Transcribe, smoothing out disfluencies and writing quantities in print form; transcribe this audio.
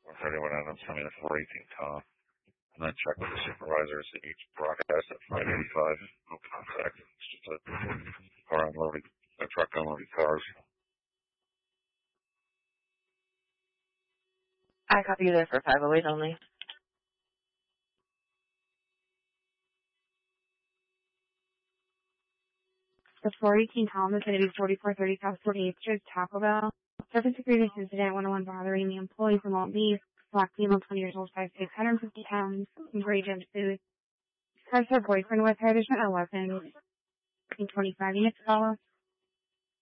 31 Adams, send me the 418 Tom. And then check with the supervisors at each broadcast at 585. No contact. It's just a truck unloading cars. I copy you there for 508 only. The 418 Tom is going to be 4430 South 48th Street, Taco Bell. Surface agreement incident 101 bothering the employees and won't leave. Black female, 20 years old, 5'6", 150 pounds, gray jumpsuit. Has her boyfriend with her. There's been a weapon. 25 units follow.